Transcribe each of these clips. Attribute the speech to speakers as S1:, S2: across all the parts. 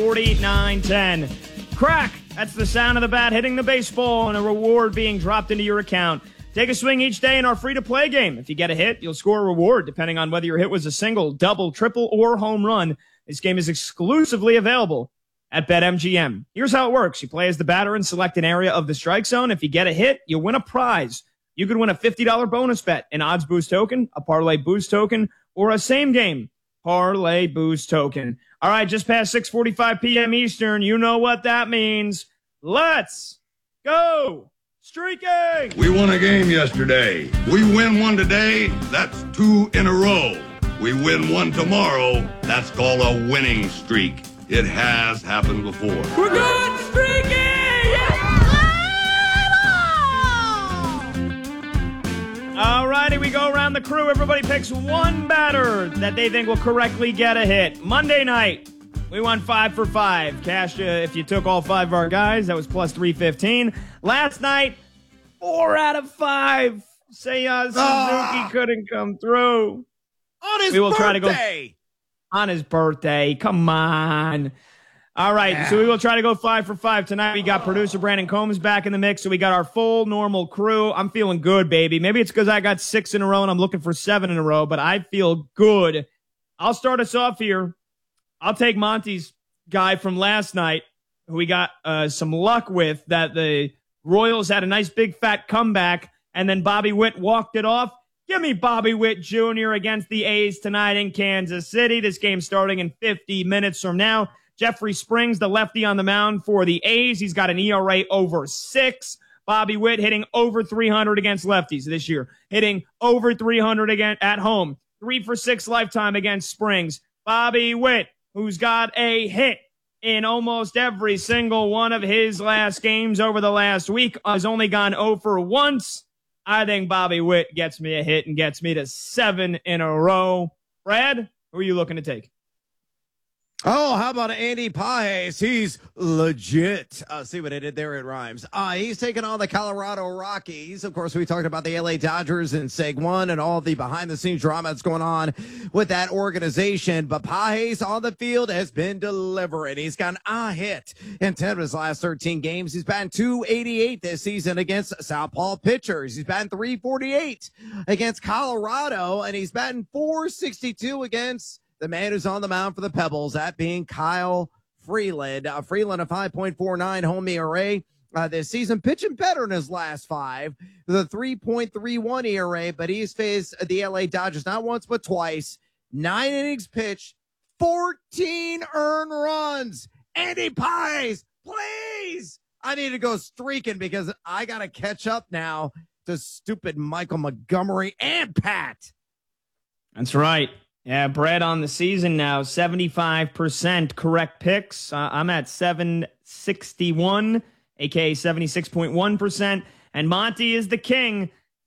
S1: 49-10. Crack! That's the sound of the bat hitting the baseball and a reward being dropped into your account. Take a swing each day in our free-to-play game. If you get a hit, you'll score a reward depending on whether your hit was a single, double, triple, or home run. This game is exclusively available at BetMGM. Here's how it works. You play as the batter and select an area of the strike zone. If you get a hit, you win a prize. You could win a $50 bonus bet, an odds boost token, a parlay boost token, or a same-game parlay boost token. All right, just past 6:45 p.m. Eastern. You know what that means. Let's go streaking!
S2: We won a game yesterday. We win one today, that's 2 in a row. We win one tomorrow, that's called a winning streak. It has happened before.
S1: We're good streaking! All righty, we go around the crew. Everybody picks one batter that they think will correctly get a hit. Monday night, we won 5 for 5. Cash, if you took all 5 of our guys, that was plus 315. Last night, 4 out of 5. Suzuki couldn't come through.
S3: On his birthday!
S1: On his birthday. Come on. All right, so we will try to go 5 for 5 tonight. We got producer Brandon Combs back in the mix, so we got our full normal crew. I'm feeling good, baby. Maybe it's because I got 6 in a row and I'm looking for 7 in a row, but I feel good. I'll start us off here. I'll take Monty's guy from last night, who we got some luck with, that the Royals had a nice big fat comeback, and then Bobby Witt walked it off. Give me Bobby Witt Jr. against the A's tonight in Kansas City. This game's starting in 50 minutes from now. Jeffrey Springs, the lefty on the mound for the A's. He's got an ERA over 6. Bobby Witt hitting over 300 against lefties this year. Hitting over 300 again at home. 3 for 6 lifetime against Springs. Bobby Witt, who's got a hit in almost every single one of his last games over the last week, has only gone 0 for once. I think Bobby Witt gets me a hit and gets me to 7 in a row. Brad, who are you looking to take?
S3: Oh, how about Andy Pages? He's legit. See what I did there? It rhymes. He's taking on the Colorado Rockies. Of course, we talked about the LA Dodgers in Seg 1 and all the behind-the-scenes drama that's going on with that organization. But Pages on the field has been delivering. He's got a hit in 10 of his last 13 games. He's batting .288 this season against Southpaw pitchers. He's batting .348 against Colorado, and he's batting .462 against the man who's on the mound for the Pebbles, that being Kyle Freeland. Freeland, a 5.49 home ERA this season, pitching better in his last 5 with a 3.31 ERA, but he's faced the LA Dodgers not once but twice. 9 innings pitched, 14 earned runs. Andy Pages, please! I need to go streaking because I got to catch up now to stupid Michael Montgomery and Pat.
S1: That's right. Yeah, Brad on the season now, 75% correct picks. I'm at 761, aka 76.1%. And Monty is the king,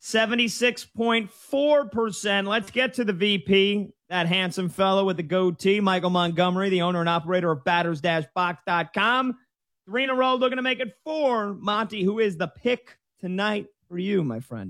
S1: 76.4%. Let's get to the VP, that handsome fellow with the goatee, Michael Montgomery, the owner and operator of batters-box.com. 3 in a row, looking to make it 4. Monty, who is the pick tonight for you, my friend?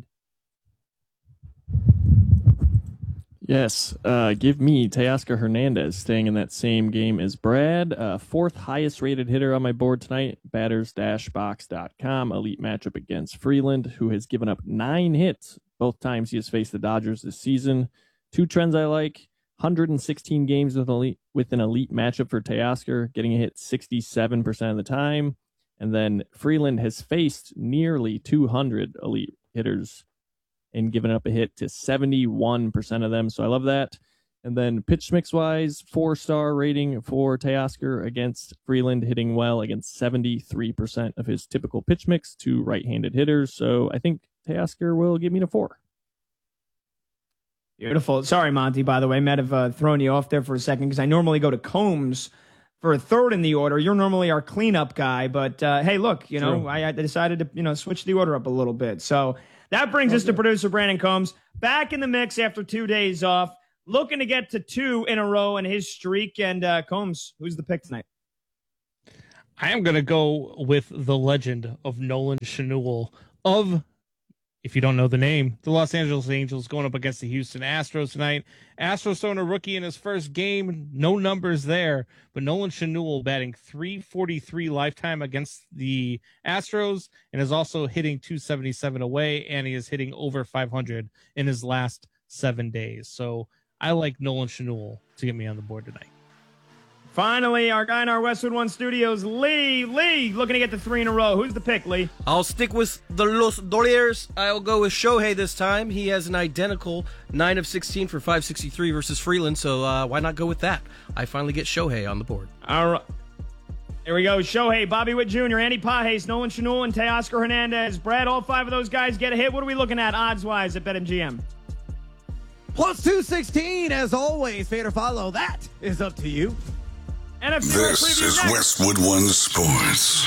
S4: Yes, give me Teoscar Hernandez staying in that same game as Brad. 4th highest rated hitter on my board tonight, batters-box.com. Elite matchup against Freeland, who has given up 9 hits both times he has faced the Dodgers this season. 2 trends I like: 116 games with an elite matchup for Teoscar, getting a hit 67% of the time. And then Freeland has faced nearly 200 elite hitters and given up a hit to 71% of them. So I love that. And then pitch mix wise, 4-star rating for Teoscar against Freeland, hitting well against 73% of his typical pitch mix to right-handed hitters. So I think Teoscar will give me a 4.
S1: Beautiful. Sorry, Monty, by the way. Might have thrown you off there for a second because I normally go to Combs for a 3rd in the order. You're normally our cleanup guy. But, hey, look, you know, I decided to, switch the order up a little bit. So that brings us to producer Brandon Combs, back in the mix after 2 days off, looking to get to 2 in a row in his streak. And Combs, who's the pick tonight?
S5: I am going to go with the legend of Nolan Schanuel of if you don't know the name, the Los Angeles Angels going up against the Houston Astros tonight. Astros throwing a rookie in his first game. No numbers there, but Nolan Schanuel batting .343 lifetime against the Astros and is also hitting .277 away, and he is hitting over 500 in his last 7 days. So I like Nolan Schanuel to get me on the board tonight.
S1: Finally, our guy in our Westwood One studios, Lee. Lee, looking to get to 3 in a row. Who's the pick, Lee?
S6: I'll stick with the Los Dodgers. I'll go with Shohei this time. He has an identical 9 of 16 for .563 versus Freeland, so why not go with that? I finally get Shohei on the board.
S1: All right. There we go. Shohei, Bobby Witt Jr., Andy Pages, Nolan Schanuel, and Teoscar Hernandez. Brad, all 5 of those guys get a hit. What are we looking at odds-wise at BetMGM?
S3: Plus 216, as always. Fade or follow. That is up to you.
S2: This is Westwood One Sports.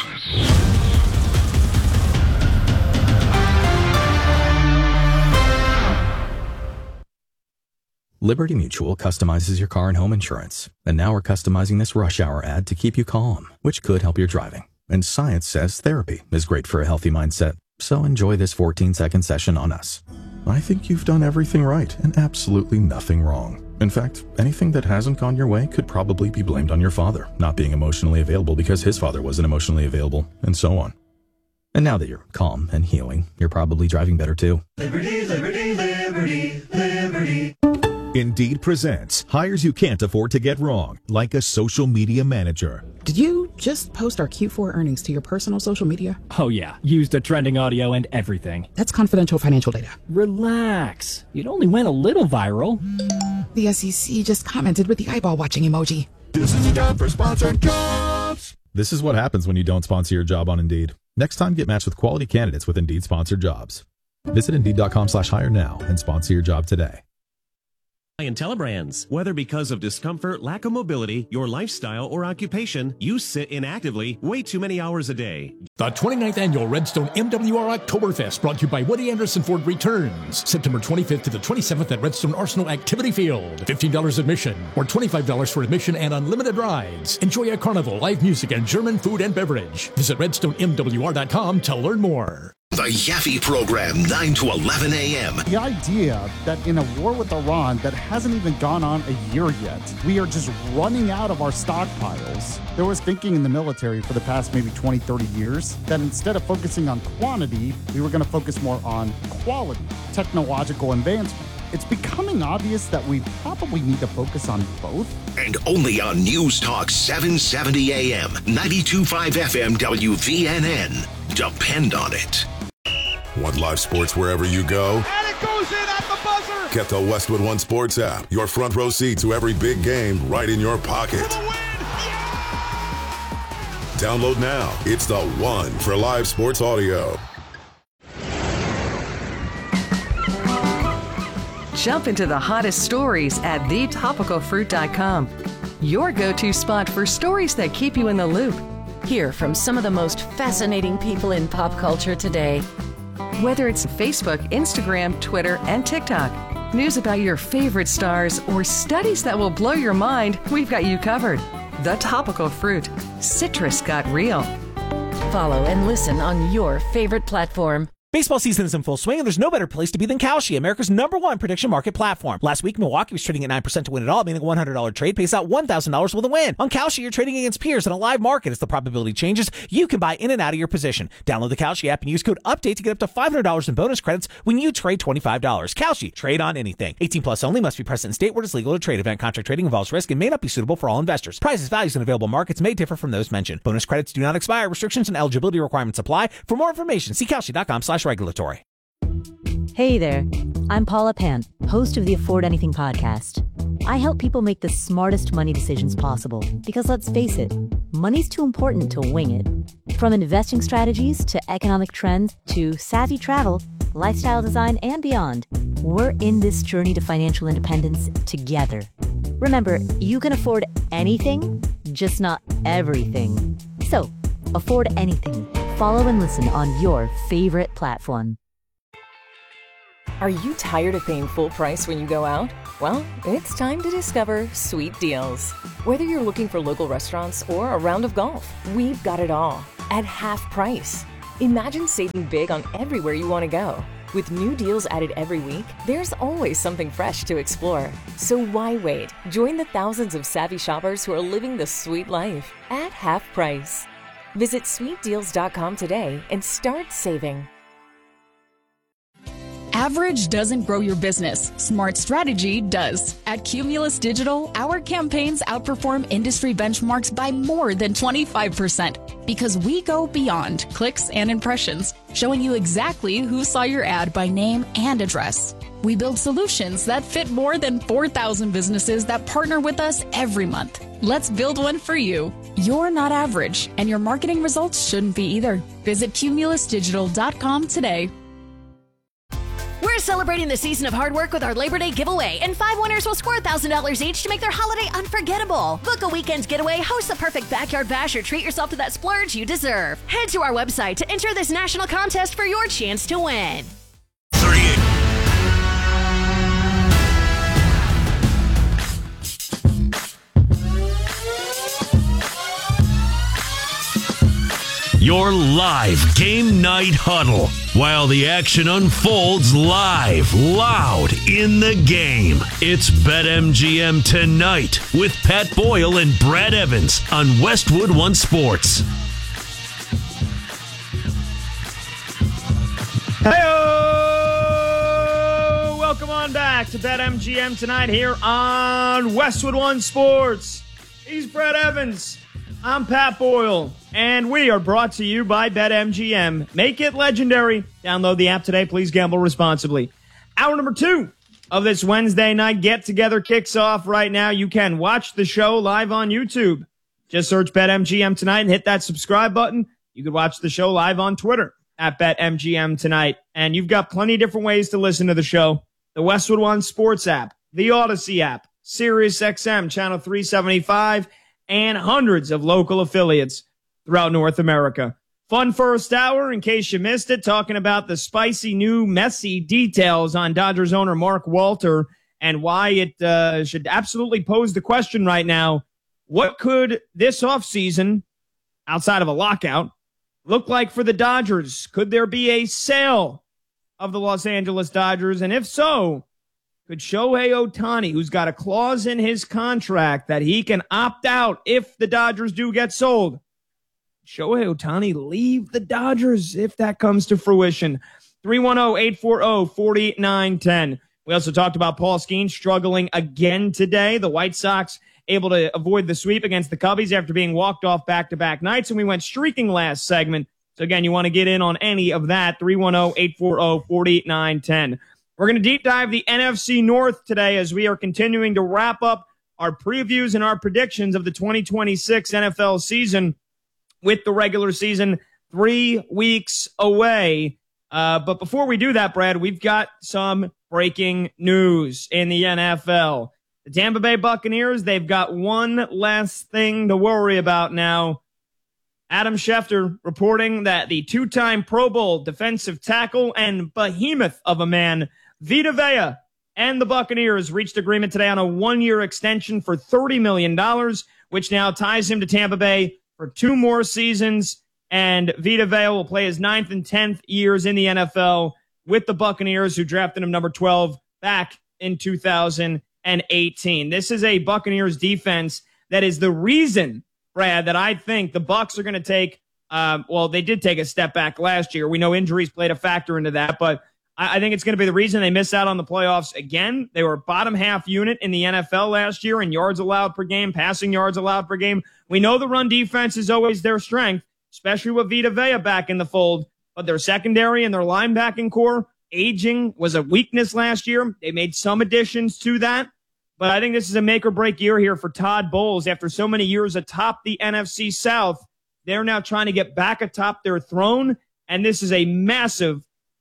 S7: Liberty Mutual customizes your car and home insurance. And now we're customizing this rush hour ad to keep you calm, which could help your driving. And science says therapy is great for a healthy mindset. So enjoy this 14-second session on us. I think you've done everything right and absolutely nothing wrong. In fact, anything that hasn't gone your way could probably be blamed on your father not being emotionally available because his father wasn't emotionally available, and so on. And now that you're calm and healing, you're probably driving better too.
S8: Liberty, liberty, liberty, liberty.
S9: Indeed presents hires you can't afford to get wrong, like a social media manager.
S10: Did you just post our Q4 earnings to your personal social media?
S11: Oh yeah, used the trending audio and everything.
S10: That's confidential financial data.
S11: Relax. It only went a little viral.
S10: The SEC just commented with the eyeball watching emoji.
S9: This is a job for sponsored jobs. This is what happens when you don't sponsor your job on Indeed. Next time, get matched with quality candidates with Indeed sponsored jobs. Visit Indeed.com/hire now and sponsor your job today.
S12: Telebrands. Whether because of discomfort, lack of mobility, your lifestyle, or occupation, you sit inactively way too many hours a day.
S13: The 29th Annual Redstone MWR Oktoberfest, brought to you by Woody Anderson Ford, returns September 25th to the 27th at Redstone Arsenal Activity Field. $15 admission or $25 for admission and unlimited rides. Enjoy a carnival, live music, and German food and beverage. Visit redstonemwr.com to learn more.
S14: The Yaffe Program, 9 to 11 a.m.
S15: The idea that in a war with Iran that hasn't even gone on a year yet, we are just running out of our stockpiles. There was thinking in the military for the past maybe 20, 30 years that instead of focusing on quantity, we were going to focus more on quality, technological advancement. It's becoming obvious that we probably need to focus on both.
S14: And only on News Talk 770 AM, 92.5 FM WVNN. Depend on it.
S16: Want live sports wherever you go?
S17: And it goes in at the buzzer!
S16: Get the Westwood One Sports app. Your front row seat to every big game right in your pocket.
S17: For the win! Yeah!
S16: Download now. It's the one for live sports audio.
S18: Jump into the hottest stories at thetopicalfruit.com. Your go-to spot for stories that keep you in the loop.
S19: Hear from some of the most fascinating people in pop culture today.
S18: Whether it's Facebook, Instagram, Twitter, and TikTok, news about your favorite stars, or studies that will blow your mind, we've got you covered. The Topical Fruit. Citrus got real.
S19: Follow and listen on your favorite platform.
S20: Baseball season is in full swing, and there's no better place to be than Kalshi, America's #1 prediction market platform. Last week, Milwaukee was trading at 9% to win it all, meaning a $100 trade pays out $1,000 with a win. On Kalshi, you're trading against peers in a live market. As the probability changes, you can buy in and out of your position. Download the Kalshi app and use code UPDATE to get up to $500 in bonus credits when you trade $25. Kalshi, trade on anything. 18 plus only, must be present in state where it is legal to trade. Event contract trading involves risk and may not be suitable for all investors. Prices, values, and available markets may differ from those mentioned. Bonus credits do not expire. Restrictions and eligibility requirements apply. For more information, see Kalshi.com/regulatory.
S21: Hey there, I'm Paula Pant, host of the Afford Anything podcast. I help people make the smartest money decisions possible because let's face it, money's too important to wing it. From investing strategies to economic trends to savvy travel, lifestyle design, and beyond, we're in this journey to financial independence together. Remember, you can afford anything, just not everything. So, afford anything. Follow and listen on your favorite platform.
S22: Are you tired of paying full price when you go out? Well, it's time to discover Sweet Deals. Whether you're looking for local restaurants or a round of golf, we've got it all at half price. Imagine saving big on everywhere you want to go. With new deals added every week, there's always something fresh to explore. So why wait? Join the thousands of savvy shoppers who are living the sweet life at half price. Visit sweetdeals.com today and start saving.
S4: Average doesn't grow your business. Smart strategy does. At Cumulus Digital, our campaigns outperform industry benchmarks by more than 25% because we go beyond clicks and impressions, showing you exactly who saw your ad by name and address. We build solutions that fit more than 4,000 businesses that partner with us every month. Let's build one for you. You're not average, and your marketing results shouldn't be either. Visit cumulusdigital.com today.
S19: We're celebrating the season of hard work with our Labor Day giveaway, and 5 winners will score $1,000 each to make their holiday unforgettable. Book a weekend getaway, host the perfect backyard bash, or treat yourself to that splurge you deserve. Head to our website to enter this national contest for your chance to win.
S5: Your live game night huddle while the action unfolds live, loud in the game. It's BetMGM Tonight with Pat Boyle and Brad Evans on Westwood One Sports.
S1: Hey-o! Welcome on back to BetMGM Tonight here on Westwood One Sports. He's Brad Evans. I'm Pat Boyle, and we are brought to you by BetMGM. Make it legendary. Download the app today. Please gamble responsibly. Hour number 2 of this Wednesday night get-together kicks off right now. You can watch the show live on YouTube. Just search BetMGM Tonight and hit that subscribe button. You can watch the show live on Twitter at BetMGM Tonight. And you've got plenty of different ways to listen to the show. The Westwood One Sports app, the Odyssey app, SiriusXM, Channel 375, and hundreds of local affiliates throughout North America. Fun first hour, in case you missed it, talking about the spicy new messy details on Dodgers owner Mark Walter and why it should absolutely pose the question right now, what could this offseason, outside of a lockout, look like for the Dodgers? Could there be a sale of the Los Angeles Dodgers? And if so, could Shohei Ohtani, who's got a clause in his contract that he can opt out if the Dodgers do get sold, Shohei Ohtani leave the Dodgers if that comes to fruition? 310-840-4910. We also talked about Paul Skeens struggling again today. The White Sox able to avoid the sweep against the Cubbies after being walked off back-to-back nights, and we went streaking last segment. So again, you want to get in on any of that, 310-840-4910. We're going to deep dive the NFC North today as we are continuing to wrap up our previews and our predictions of the 2026 NFL season with the regular season 3 weeks away. But before we do that, Brad, we've got some breaking news in the NFL. The Tampa Bay Buccaneers, they've got one less thing to worry about now. Adam Schefter reporting that the 2-time Pro Bowl defensive tackle and behemoth of a man, Vita Vea, and the Buccaneers reached agreement today on a 1-year extension for $30 million, which now ties him to Tampa Bay for 2 more seasons. And Vita Vea will play his 9th and 10th years in the NFL with the Buccaneers, who drafted him number 12 back in 2018. This is a Buccaneers defense that is the reason, Brad, that I think the Bucs are going to take, they did take a step back last year. We know injuries played a factor into that, but I think it's going to be the reason they miss out on the playoffs again. They were a bottom half unit in the NFL last year in yards allowed per game, passing yards allowed per game. We know the run defense is always their strength, especially with Vita Vea back in the fold, but their secondary and their linebacking core, aging was a weakness last year. They made some additions to that, but I think this is a make or break year here for Todd Bowles. After so many years atop the NFC South, they're now trying to get back atop their throne, and this is a massive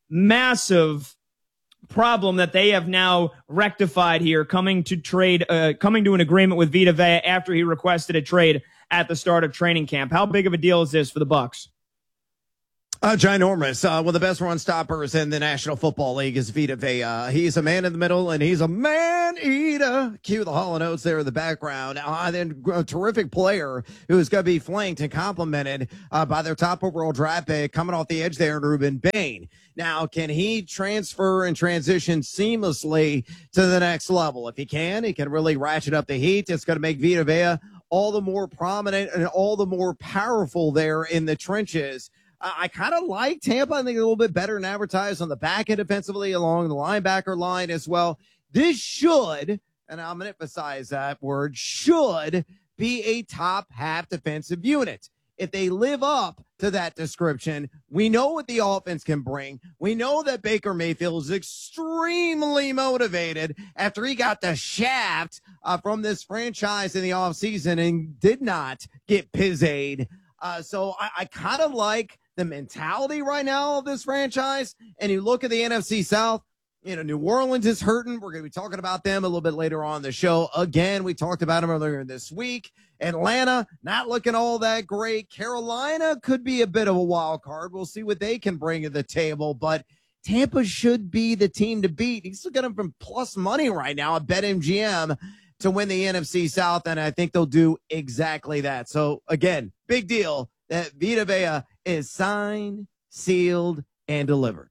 S1: problem that they have now rectified here, coming to an agreement with Vita Vea after he requested a trade at the start of training camp. How big of a deal is this for the Bucs?
S3: Ginormous. One of the best run stoppers in the National Football League is Vita Vea. He's a man in the middle, and he's a man-eater. Cue the Hall & Oates there in the background. Then a terrific player who's going to be flanked and complimented by their top overall draft pick coming off the edge there in Ruben Bain. Now, can he transfer and transition seamlessly to the next level? If he can really ratchet up the heat. It's going to make Vita Vea all the more prominent and all the more powerful there in the trenches. I kind of like Tampa. I think a little bit better than advertised on the back end defensively along the linebacker line as well. This should, and I'm going to emphasize that word, should be a top half defensive unit. If they live up to that description, we know what the offense can bring. We know that Baker Mayfield is extremely motivated after he got the shaft from this franchise in the offseason and did not get pizzade. So I kind of like the mentality right now of this franchise. And you look at the NFC South, New Orleans is hurting. We're going to be talking about them a little bit later on in the show. Again, we talked about them earlier this week. Atlanta, not looking all that great. Carolina could be a bit of a wild card. We'll see what they can bring to the table. But Tampa should be the team to beat. He's looking at them from plus money right now at BetMGM to win the NFC South, and I think they'll do exactly that. So, again, big deal that Vita Vea is signed, sealed, and delivered.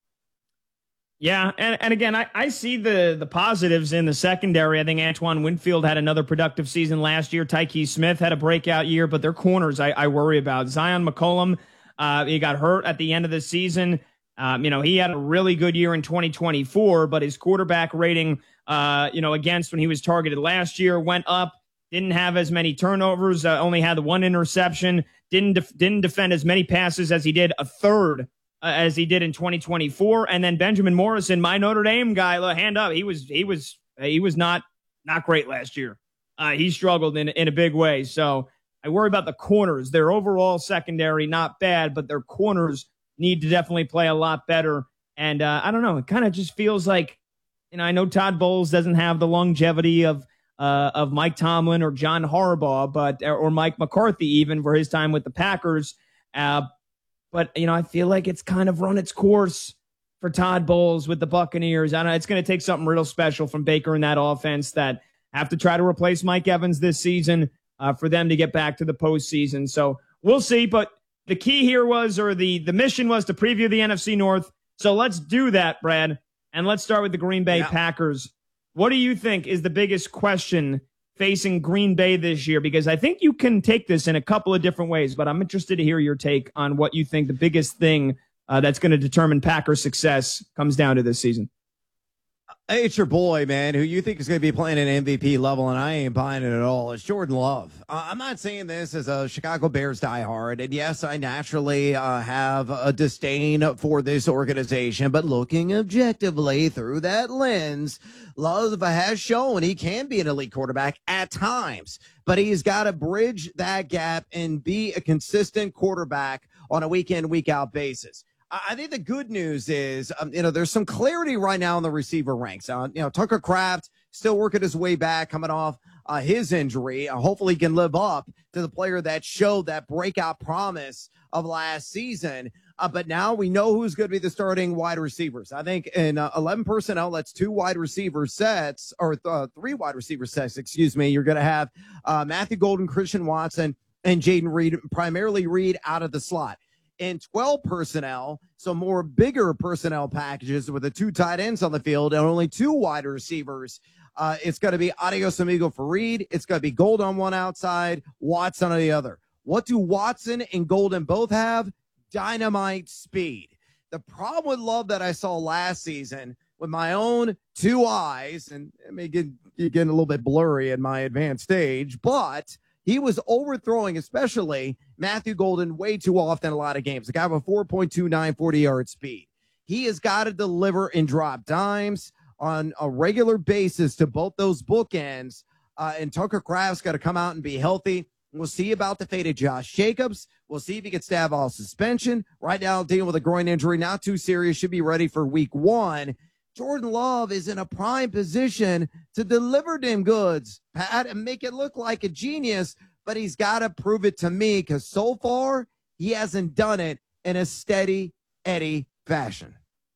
S1: Yeah, and again, I see the positives in the secondary. I think Antoine Winfield had another productive season last year. Tyke Smith had a breakout year, but their corners I worry about. Zion McCollum, he got hurt at the end of the season. He had a really good year in 2024, but his quarterback rating, against when he was targeted last year went up. Didn't have as many turnovers, only had the one interception, didn't defend as many passes as he did, a third as he did in 2024. And then Benjamin Morrison, my Notre Dame guy, hand up, he was not great last year. He struggled in a big way. So I worry about the corners. Their overall secondary, not bad, but their corners need to definitely play a lot better. And I don't know, it kind of just feels like, I know Todd Bowles doesn't have the longevity of Mike Tomlin or John Harbaugh, or Mike McCarthy even for his time with the Packers. But I feel like it's kind of run its course for Todd Bowles with the Buccaneers. I don't know, it's going to take something real special from Baker in that offense that have to try to replace Mike Evans this season for them to get back to the postseason. So we'll see. But the key here the mission was to preview the NFC North. So let's do that, Brad. And let's start with the Green Bay Packers. What do you think is the biggest question facing Green Bay this year? Because I think you can take this in a couple of different ways, but I'm interested to hear your take on what you think the biggest thing that's going to determine Packers' success comes down to this season.
S3: Hey, it's your boy, man, who you think is going to be playing at MVP level, and I ain't buying it at all. It's Jordan Love. I'm not saying this as a Chicago Bears diehard, and yes, I naturally have a disdain for this organization, but looking objectively through that lens, Love has shown he can be an elite quarterback at times, but he's got to bridge that gap and be a consistent quarterback on a week-in, week-out basis. I think the good news is, there's some clarity right now in the receiver ranks. Tucker Kraft still working his way back, coming off his injury. Hopefully he can live up to the player that showed that breakout promise of last season. But now we know who's going to be the starting wide receivers. I think in 11 personnel, that's 2 wide receiver sets, or 3 wide receiver sets, excuse me. You're going to have Matthew Golden, Christian Watson, and Jaden Reed, primarily Reed out of the slot. In 12 personnel, so more bigger personnel packages with the 2 tight ends on the field and only 2 wide receivers. It's going to be Adios Amigo for Reed. It's going to be Gold on one outside, Watson on the other. What do Watson and Golden both have? Dynamite speed. The problem with Love that I saw last season with my own 2 eyes, and it may get a little bit blurry in my advanced stage, but he was overthrowing, especially Matthew Golden, way too often in a lot of games. The guy with 4.29 40-yard speed. He has got to deliver and drop dimes on a regular basis to both those bookends. And Tucker Kraft's got to come out and be healthy. We'll see about the fate of Josh Jacobs. We'll see if he gets stave off suspension. Right now, dealing with a groin injury, not too serious, should be ready for week 1. Jordan Love is in a prime position to deliver them goods, Pat, and make it look like a genius, but he's got to prove it to me because so far he hasn't done it in a steady Eddie fashion.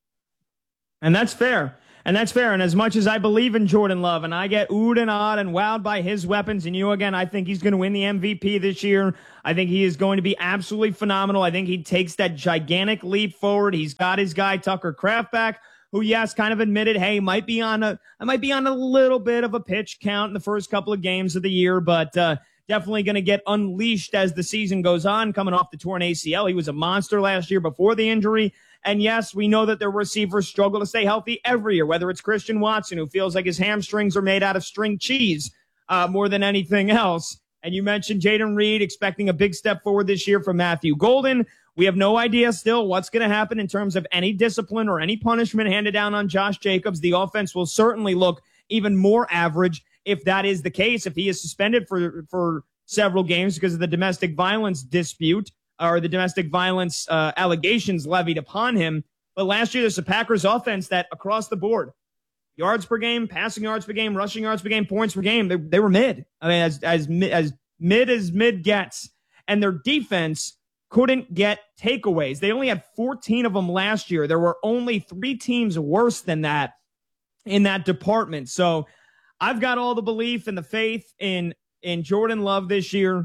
S1: And that's fair. And that's fair. And as much as I believe in Jordan Love and I get oohed and awed and wowed by his weapons, and again, I think he's going to win the MVP this year. I think he is going to be absolutely phenomenal. I think he takes that gigantic leap forward. He's got his guy, Tucker Kraft, back, who, yes, kind of admitted, hey, I might be on a little bit of a pitch count in the first couple of games of the year, but definitely going to get unleashed as the season goes on, coming off the torn ACL. He was a monster last year before the injury. And yes, we know that the receivers struggle to stay healthy every year, whether it's Christian Watson, who feels like his hamstrings are made out of string cheese more than anything else. And you mentioned Jayden Reed expecting a big step forward this year from Matthew Golden. We have no idea still what's going to happen in terms of any discipline or any punishment handed down on Josh Jacobs. The offense will certainly look even more average if that is the case, if he is suspended for several games because of the domestic violence dispute or the domestic violence allegations levied upon him. But last year, there's a Packers offense that across the board, yards per game, passing yards per game, rushing yards per game, points per game, they were mid. I mean, as mid as mid gets. And their defense couldn't get takeaways. They only had 14 of them last year. There were only 3 teams worse than that in that department. So I've got all the belief and the faith in Jordan Love this year.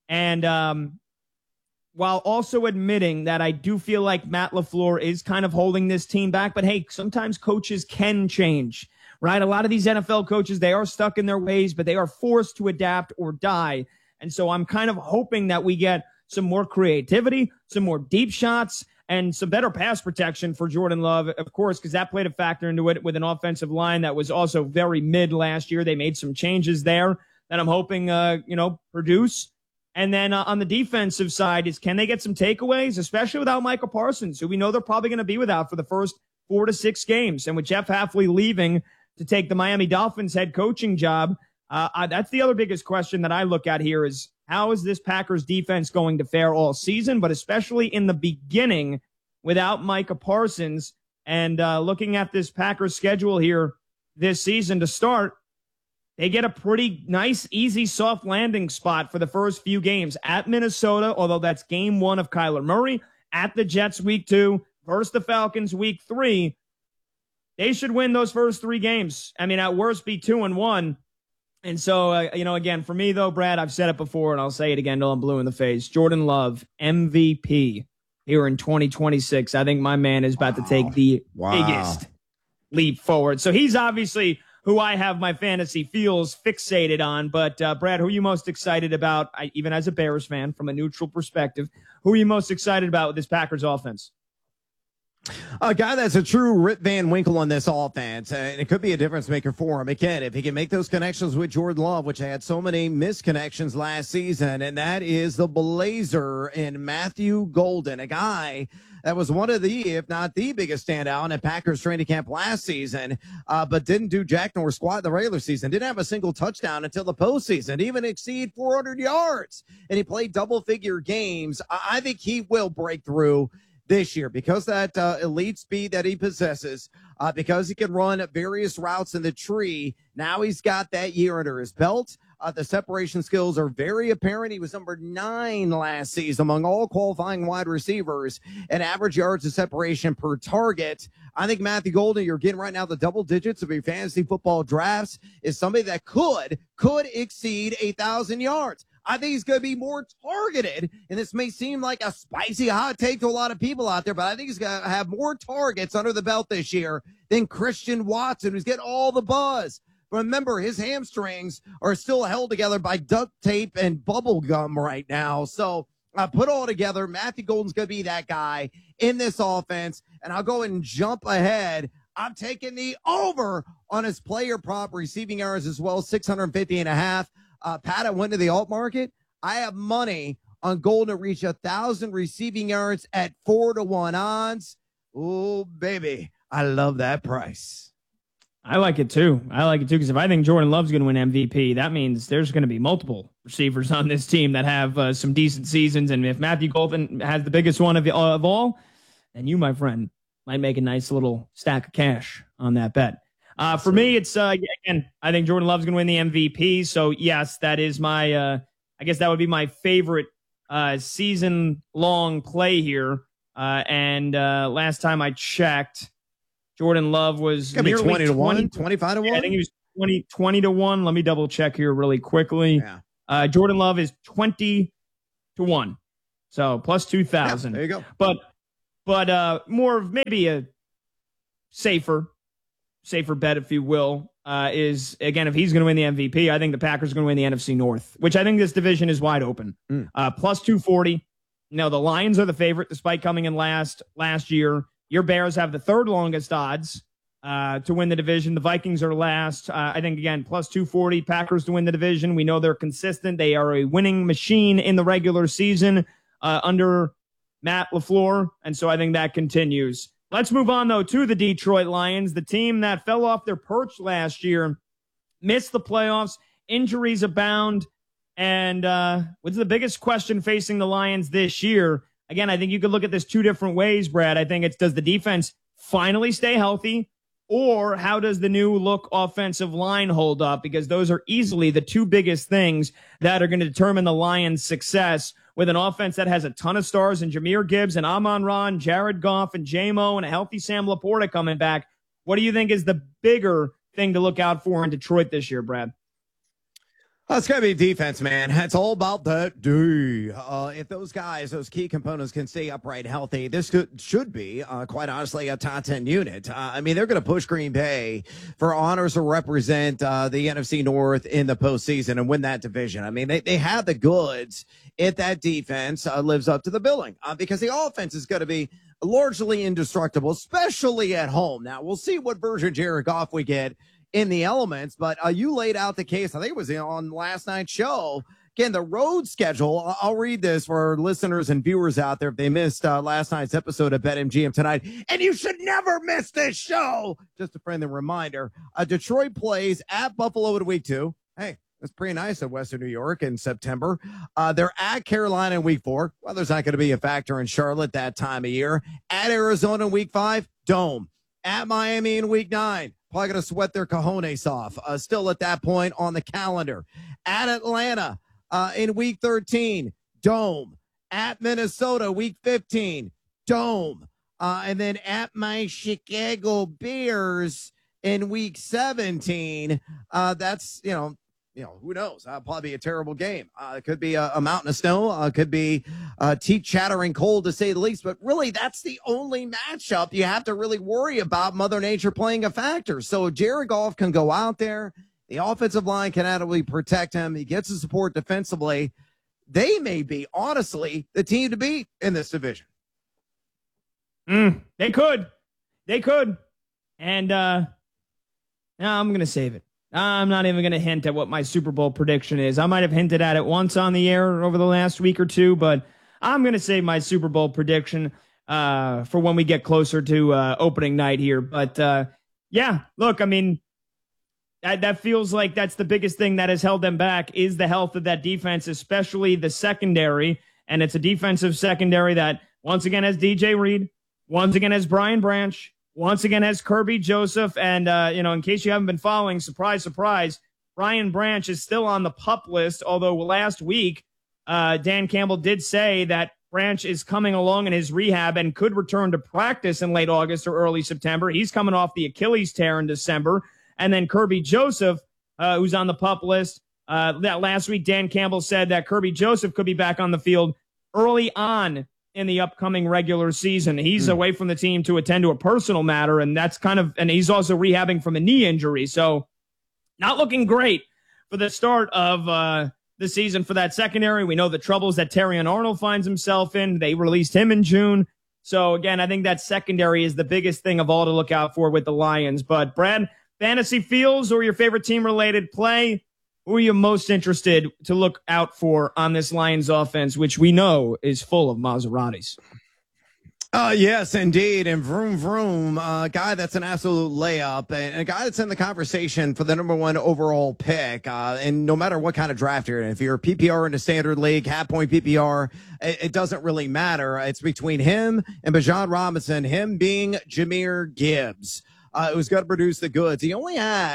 S1: And while also admitting that I do feel like Matt LaFleur is kind of holding this team back. But hey, sometimes coaches can change, right? A lot of these NFL coaches, they are stuck in their ways, but they are forced to adapt or die. And so I'm kind of hoping that we get some more creativity, some more deep shots, and some better pass protection for Jordan Love, of course, because that played a factor into it with an offensive line that was also very mid last year. They made some changes there that I'm hoping, produce. And then on the defensive side is, can they get some takeaways, especially without Micah Parsons, who we know they're probably going to be without for the first 4 to 6 games. And with Jeff Hafley leaving to take the Miami Dolphins head coaching job, that's the other biggest question that I look at here is, how is this Packers defense going to fare all season, but especially in the beginning without Micah Parsons? And looking at this Packers schedule here this season to start, they get a pretty nice, easy, soft landing spot for the first few games at Minnesota, although that's game 1 of Kyler Murray, at the Jets week 2, versus the Falcons week 3. They should win those first 3 games. I mean, at worst, be 2-1. And so, again, for me, though, Brad, I've said it before, and I'll say it again till I'm blue in the face. Jordan Love, MVP here in 2026. I think my man is about to take the biggest leap forward. So he's obviously who I have my fantasy feels fixated on. But, Brad, who are you most excited about, even as a Bears fan, from a neutral perspective, who are you most excited about with this Packers offense?
S3: A guy that's a true Rip Van Winkle on this offense, and it could be a difference maker for him. Again, if he can make those connections with Jordan Love, which had so many misconnections last season, and that is the Blazer in Matthew Golden, a guy that was one of the, if not the biggest standout at Packers training camp last season, but didn't do jack nor squat in the regular season. Didn't have a single touchdown until the postseason, didn't even exceed 400 yards. And he played double-figure games. I think he will break through this year because that elite speed that he possesses, because he can run various routes in the tree. Now he's got that year under his belt. The separation skills are very apparent. He was number 9 last season among all qualifying wide receivers and average yards of separation per target. I think Matthew Golden, you're getting right now the double digits of your fantasy football drafts, is somebody that could exceed 1,000 yards. I think he's going to be more targeted, and this may seem like a spicy hot take to a lot of people out there, but I think he's going to have more targets under the belt this year than Christian Watson, who's getting all the buzz. Remember, his hamstrings are still held together by duct tape and bubble gum right now. So put all together, Matthew Golden's going to be that guy in this offense, and I'll go and jump ahead. I'm taking the over on his player prop receiving yards as well, 650.5. Pat, I went to the alt market. I have money on Golden to reach 1,000 receiving yards at 4-1 odds. Oh, baby. I love that price.
S1: I like it too. Because if I think Jordan Love's going to win MVP, that means there's going to be multiple receivers on this team that have some decent seasons. And if Matthew Golden has the biggest one of all, then you, my friend, might make a nice little stack of cash on that bet. For me, it's, again, I think Jordan Love's going to win the MVP. So, yes, that is my, I guess that would be my favorite season-long play here And last time I checked, Jordan Love was
S3: It's
S1: nearly
S3: 20 to 1, 25 to 1.
S1: I think he was 20 to 1. Let me double check here really quickly.
S3: Yeah.
S1: Jordan Love is 20 to 1. So plus 2,000.
S3: There you go.
S1: But more of maybe a safer bet, if you will, is, again, if he's going to win the MVP, I think the Packers are going to win the NFC North, which I think this division is wide open. Plus 240. Now, the Lions are the favorite, despite coming in last year. Your Bears have the third longest odds to win the division. The Vikings are last. I think, again, plus 240, Packers to win the division. We know they're consistent. They are a winning machine in the regular season under Matt LaFleur, and so I think that continues. Let's move on, though, to the Detroit Lions, the team that fell off their perch last year, missed the playoffs, injuries abound, and what's the biggest question facing the Lions this year? Again, I think you could look at this two different ways, Brad. I think it's, does the defense finally stay healthy, or how does the new look offensive line hold up? Because those are easily the two biggest things that are going to determine the Lions' success, with an offense that has a ton of stars in Jahmyr Gibbs and Amon-Ra, Jared Goff and J-Mo, and a healthy Sam Laporta coming back. What do you think is the bigger thing to look out for in Detroit this year, Brad?
S3: It's got to be defense, man. It's all about that D. If those guys, those key components can stay upright, healthy, this should be, quite honestly, a top 10 unit. I mean, they're going to push Green Bay for honors to represent the NFC North in the postseason and win that division. I mean, they have the goods if that defense lives up to the billing, because the offense is going to be largely indestructible, especially at home. Now, we'll see what version of Jared Goff we get in the elements, but you laid out the case. I think it was on last night's show. Again, the road schedule, I'll read this for our listeners and viewers out there if they missed last night's episode of BetMGM Tonight. And you should never miss this show. Just a friendly reminder. Detroit plays at Buffalo in week 2. Hey, that's pretty nice in Western New York in September. They're at Carolina in week 4. Weather's not going to be a factor in Charlotte that time of year. At Arizona in week 5, Dome. At Miami in week 9. Probably going to sweat their cojones off. Still at that point on the calendar. At Atlanta in week 13, Dome. At Minnesota, week 15, Dome. And then at my Chicago Bears in week 17. That's, who knows? Probably be a terrible game. It could be a mountain of snow. It could be teeth chattering cold, to say the least. But really, that's the only matchup you have to really worry about Mother Nature playing a factor. So Jared Goff can go out there. The offensive line can adequately protect him. He gets the support defensively. They may be, honestly, the team to beat in this division.
S1: They could. And no, I'm going to save it. I'm not even going to hint at what my Super Bowl prediction is. I might have hinted at it once on the air over the last week or two, but I'm going to save my Super Bowl prediction for when we get closer to opening night here. But yeah, look, I mean, that feels like that's the biggest thing that has held them back is the health of that defense, especially the secondary. And it's a defensive secondary that once again has DJ Reed, once again has Brian Branch, once again has Kirby Joseph, and, in case you haven't been following, surprise, surprise, Brian Branch is still on the PUP list, although last week Dan Campbell did say that Branch is coming along in his rehab and could return to practice in late August or early September. He's coming off the Achilles tear in December. And then Kirby Joseph, who's on the PUP list, that last week Dan Campbell said that Kirby Joseph could be back on the field early on in the upcoming regular season. He's away from the team to attend to a personal matter, and and he's also rehabbing from a knee injury. So not looking great for the start of the season for that secondary. We know the troubles that Terrion Arnold finds himself in. They released him in June. So again, I think that secondary is the biggest thing of all to look out for with the Lions. But Brad, fantasy feels or your favorite team related play, who are you most interested to look out for on this Lions offense, which we know is full of Maseratis?
S3: Yes, indeed. And vroom, vroom, a guy that's an absolute layup and a guy that's in the conversation for the number 1 overall pick. And no matter what kind of draft you're in, if you're a PPR in a standard league, half point PPR, it doesn't really matter. It's between him and Bijan Robinson, him being Jahmyr Gibbs. Who's going to produce the goods. He only had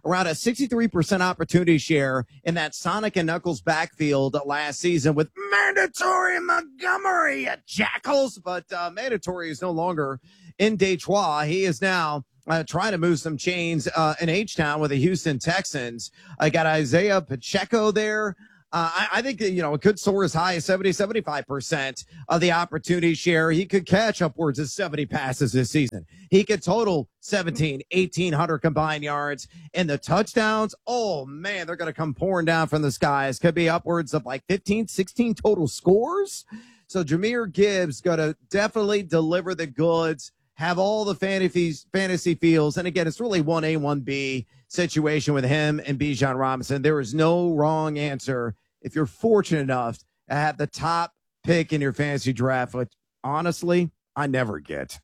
S3: around a 63% opportunity share in that Sonic and Knuckles backfield last season with Mandatory Montgomery at Jackals. But Mandatory is no longer in Detroit. He is now trying to move some chains in H-Town with the Houston Texans. I got Isaiah Pacheco there. I think that, it could soar as high as 75% of the opportunity share. He could catch upwards of 70 passes this season. He could total 1,800 combined yards. And the touchdowns, oh, man, they're going to come pouring down from the skies. Could be upwards of like 15, 16 total scores. So Jahmyr Gibbs going to definitely deliver the goods, have all the fantasy feels. And again, it's really 1A, 1B situation with him and Bijan Robinson. There is no wrong answer if you're fortunate enough to have the top pick in your fantasy draft, which honestly, I never get.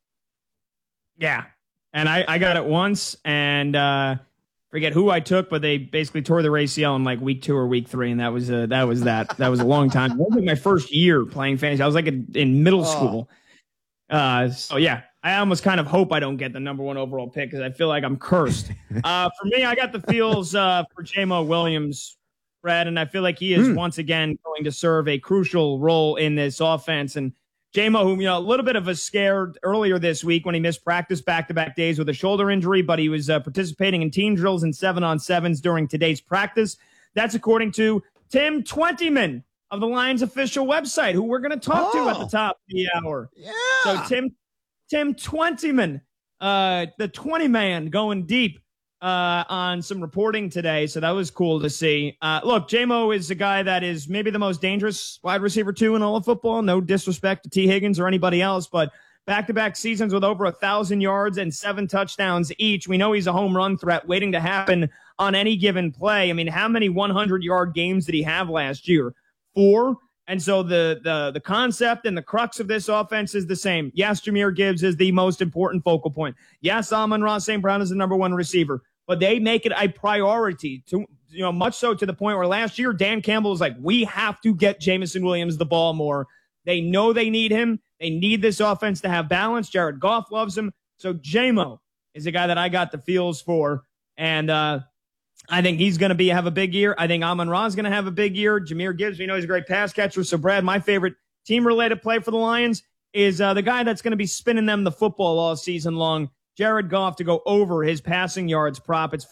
S1: Yeah. And I got it once, and forget who I took, but they basically tore the ACL in like week 2 or week 3. And that was that. That was a long time. It was like my first year playing fantasy. I was like in middle school. So yeah, I almost kind of hope I don't get the number 1 overall pick because I feel like I'm cursed. For me, I got the feels for J-Mo Williams, Brad, and I feel like he is once again going to serve a crucial role in this offense. And J-Mo, whom, a little bit of a scare earlier this week when he missed practice back-to-back days with a shoulder injury, but he was participating in team drills and 7-on-7s during today's practice. That's according to Tim Twentyman of the Lions official website, who we're going to talk to at the top of the hour.
S3: Yeah.
S1: So Tim Twentyman, the 20 man, going deep on some reporting today. So that was cool to see. Look, J-Mo is a guy that is maybe the most dangerous wide receiver 2 in all of football. No disrespect to T. Higgins or anybody else, but back-to-back seasons with over 1,000 yards and 7 touchdowns each. We know he's a home run threat waiting to happen on any given play. I mean, how many 100-yard games did he have last year? 4. And so the concept and the crux of this offense is the same. Yes, Jahmyr Gibbs is the most important focal point. Yes, Amon-Ra St. Brown is the number 1 receiver, but they make it a priority to, much so to the point where last year Dan Campbell was like, we have to get Jameson Williams the ball more. They know they need him. They need this offense to have balance. Jared Goff loves him. So J-Mo is a guy that I got the feels for. And I think he's going to have a big year. I think Amon-Ra is going to have a big year. Jahmyr Gibbs, we know he's a great pass catcher. So, Brad, my favorite team-related play for the Lions is the guy that's going to be spinning them the football all season long, Jared Goff, to go over his passing yards prop. It's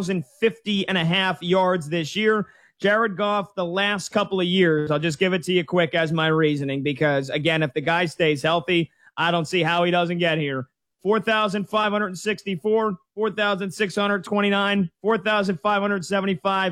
S1: 4,050.5 yards this year. Jared Goff, the last couple of years, I'll just give it to you quick as my reasoning because, again, if the guy stays healthy, I don't see how he doesn't get here. 4,564, 4,629, 4,575,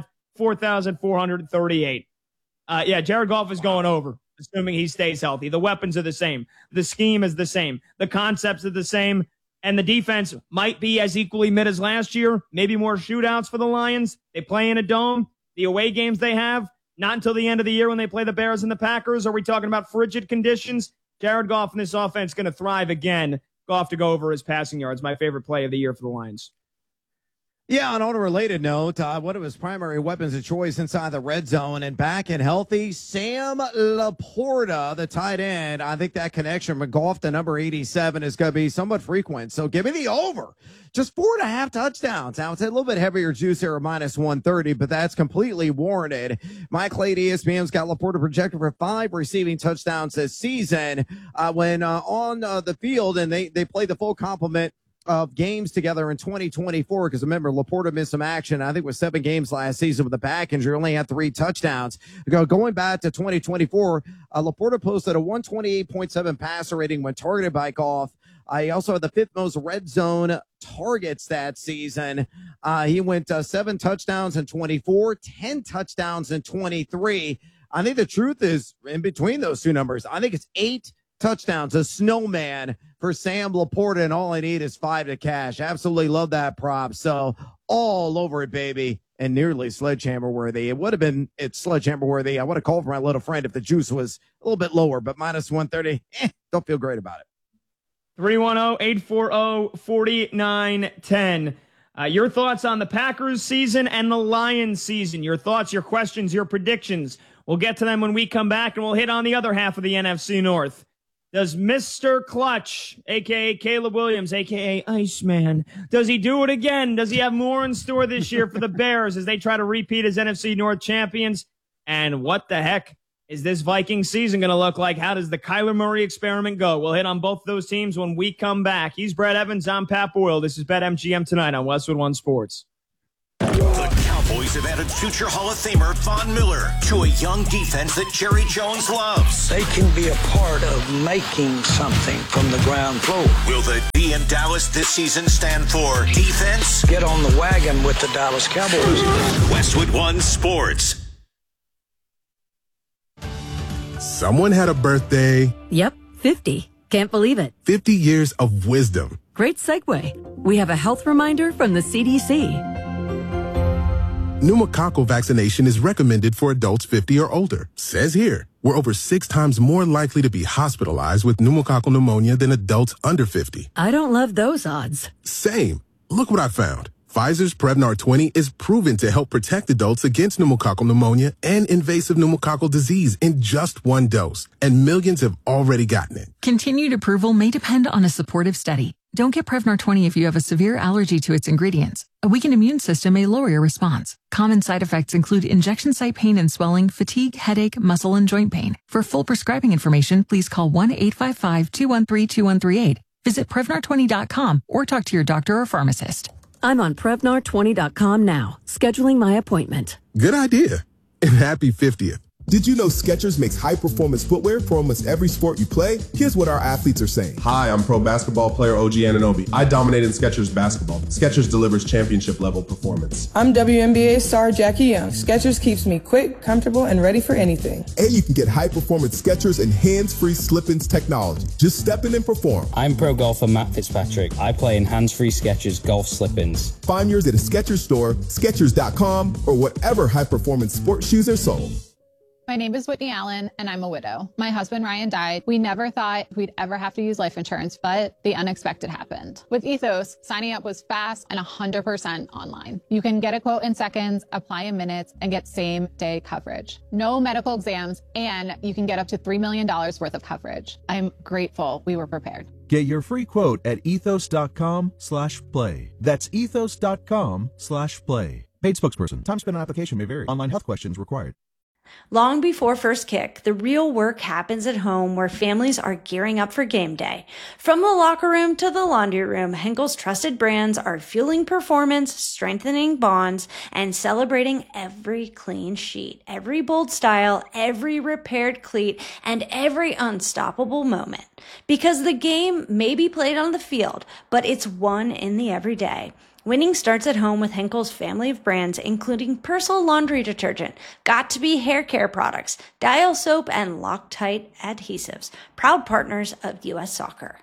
S1: 4,438. Yeah, Jared Goff is going over, assuming he stays healthy. The weapons are the same. The scheme is the same. The concepts are the same. And the defense might be as equally mid as last year. Maybe more shootouts for the Lions. They play in a dome. The away games they have, not until the end of the year when they play the Bears and the Packers. Are we talking about frigid conditions? Jared Goff in this offense going to thrive again. Goff to go over his passing yards. My favorite play of the year for the Lions.
S3: Yeah, and on a related note, one of his primary weapons of choice inside the red zone and back and healthy, Sam Laporta, the tight end. I think that connection with Goff to number 87 is going to be somewhat frequent. So give me the over. Just 4.5 touchdowns. Now, it's a little bit heavier juice here at minus 130, but that's completely warranted. Mike Clay, ESPN's got Laporta projected for 5 receiving touchdowns this season when on the field, and they play the full complement of games together in 2024, because remember, Laporta missed some action, I think, with 7 games last season with a back injury, only had 3 touchdowns. Going back to 2024, Laporta posted a 128.7 passer rating when targeted by Goff. He also had the 5th most red zone targets that season. He went 7 touchdowns in 24, 10 touchdowns in 23. I think the truth is in between those two numbers. I think it's 8 touchdowns, a snowman for Sam Laporta, and all I need is 5 to cash. Absolutely love that prop. So all over it, baby, and nearly sledgehammer worthy. It would have been sledgehammer worthy. I would have called for my little friend if the juice was a little bit lower, but minus 130, don't feel great about it.
S1: 310-840-4910. Your thoughts on the Packers season and the Lions season. Your thoughts, your questions, your predictions. We'll get to them when we come back, and we'll hit on the other half of the NFC North. Does Mr. Clutch, a.k.a. Caleb Williams, a.k.a. Iceman, does he do it again? Does he have more in store this year for the Bears as they try to repeat as NFC North champions? And what the heck is this Viking season going to look like? How does the Kyler Murray experiment go? We'll hit on both those teams when we come back. He's Brett Evans. I'm Pat Boyle. This is BetMGM Tonight on Westwood One Sports.
S14: The Cowboys have added future Hall of Famer Von Miller to a young defense that Jerry Jones loves.
S2: They can be a part of making something from the ground floor.
S14: Will the D in Dallas this season stand for defense?
S2: Get on the wagon with the Dallas Cowboys.
S14: Westwood One Sports.
S6: Someone had a birthday.
S23: Yep, 50. Can't believe it.
S6: 50 years of wisdom.
S23: Great segue. We have a health reminder from the CDC.
S6: Pneumococcal vaccination is recommended for adults 50 or older. Says here, we're over 6 times more likely to be hospitalized with pneumococcal pneumonia than adults under 50.
S23: I don't love those odds.
S6: Same. Look what I found. Pfizer's Prevnar 20 is proven to help protect adults against pneumococcal pneumonia and invasive pneumococcal disease in just 1 dose, and millions have already gotten it.
S24: Continued approval may depend on a supportive study. Don't get Prevnar 20 if you have a severe allergy to its ingredients. A weakened immune system may lower your response. Common side effects include injection site pain and swelling, fatigue, headache, muscle, and joint pain. For full prescribing information, please call 1-855-213-2138. Visit Prevnar20.com or talk to your doctor or pharmacist.
S23: I'm on Prevnar20.com now, scheduling my appointment.
S6: Good idea. And happy 50th.
S25: Did you know Skechers makes high-performance footwear for almost every sport you play? Here's what our athletes are saying. Hi, I'm pro basketball player OG Anunoby. I dominated Skechers basketball. Skechers delivers championship-level performance.
S26: I'm WNBA star Jackie Young. Skechers keeps me quick, comfortable, and ready for anything.
S25: And you can get high-performance Skechers and hands-free slip-ins technology. Just step in and perform.
S27: I'm pro golfer Matt Fitzpatrick. I play in hands-free Skechers golf slip-ins.
S25: Find yours at a Skechers store, Skechers.com, or whatever high-performance sports shoes are sold.
S28: My name is Whitney Allen, and I'm a widow. My husband, Ryan, died. We never thought we'd ever have to use life insurance, but the unexpected happened. With Ethos, signing up was fast and 100% online. You can get a quote in seconds, apply in minutes, and get same-day coverage. No medical exams, and you can get up to $3 million worth of coverage. I'm grateful we were prepared.
S29: Get your free quote at ethos.com/play. That's ethos.com/play. Paid spokesperson. Time spent on application may vary. Online health questions required.
S30: Long before first kick, the real work happens at home where families are gearing up for game day. From the locker room to the laundry room, Henkel's trusted brands are fueling performance, strengthening bonds, and celebrating every clean sheet, every bold style, every repaired cleat, and every unstoppable moment. Because the game may be played on the field, but it's won in the everyday. Winning starts at home with Henkel's family of brands, including Persil laundry detergent, Got2b hair care products, Dial soap, and Loctite adhesives, proud partners of U.S. Soccer.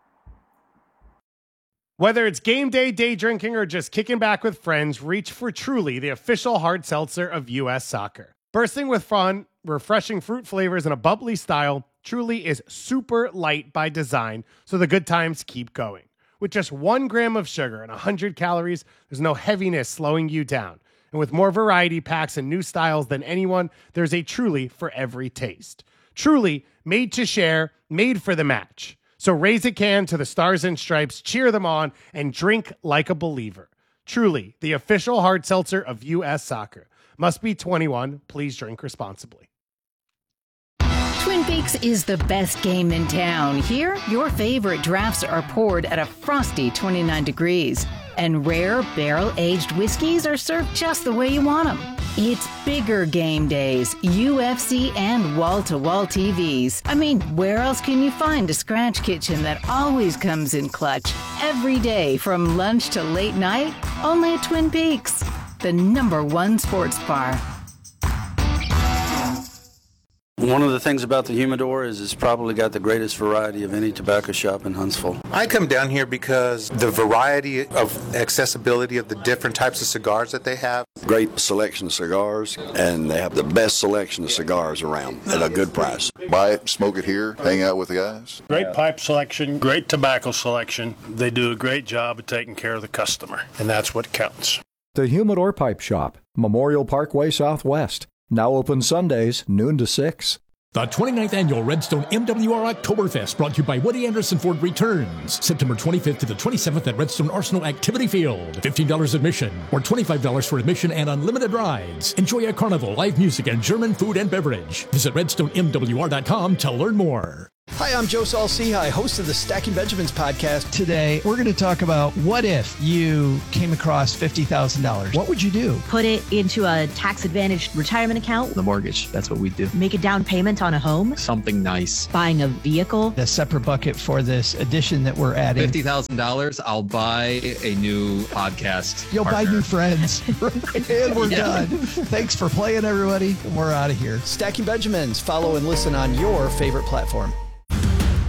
S31: Whether it's game day, day drinking, or just kicking back with friends, reach for Truly, the official hard seltzer of U.S. Soccer. Bursting with fun, refreshing fruit flavors, and a bubbly style, Truly is super light by design, so the good times keep going. With just 1 gram of sugar and 100 calories, there's no heaviness slowing you down. And with more variety packs and new styles than anyone, there's a Truly for every taste. Truly, made to share, made for the match. So raise a can to the Stars and Stripes, cheer them on, and drink like a believer. Truly, the official hard seltzer of U.S. Soccer. Must be 21. Please drink responsibly.
S32: Twin Peaks is the best game in town. Here, your favorite drafts are poured at a frosty 29 degrees. And rare, barrel-aged whiskeys are served just the way you want them. It's bigger game days, UFC, and wall-to-wall TVs. I mean, where else can you find a scratch kitchen that always comes in clutch? Every day, from lunch to late night, only at Twin Peaks, the #1 sports bar.
S2: One of the things about the Humidor is it's probably got the greatest variety of any tobacco shop in Huntsville.
S33: I come down here because the variety of accessibility of the different types of cigars that they have.
S34: Great selection of cigars, and they have the best selection of cigars around at a good price.
S35: Buy it, smoke it here, hang out with the guys.
S36: Great pipe selection, great tobacco selection. They do a great job of taking care of the customer, and that's what counts.
S37: The Humidor Pipe Shop, Memorial Parkway Southwest. Now open Sundays, noon to 6.
S4: The 29th Annual Redstone MWR Oktoberfest, brought to you by Woody Anderson Ford, returns September 25th to the 27th at Redstone Arsenal Activity Field. $15 admission or $25 for admission and unlimited rides. Enjoy a carnival, live music, and German food and beverage. Visit redstonemwr.com to learn more.
S7: Hi, I'm Joe Saul-Sehy, host of the Stacking Benjamins podcast.
S8: Today, we're going to talk about what if you came across $50,000? What would you do?
S9: Put it into a tax-advantaged retirement account.
S10: The mortgage, that's what we do.
S9: Make a down payment on a home.
S10: Something nice.
S9: Buying a vehicle.
S8: A separate bucket for this addition that we're adding.
S10: $50,000, I'll buy a new podcast.
S8: You'll buy new friends. And we're done. Thanks for playing, everybody. And we're out of here.
S7: Stacking Benjamins. Follow and listen on your favorite platform.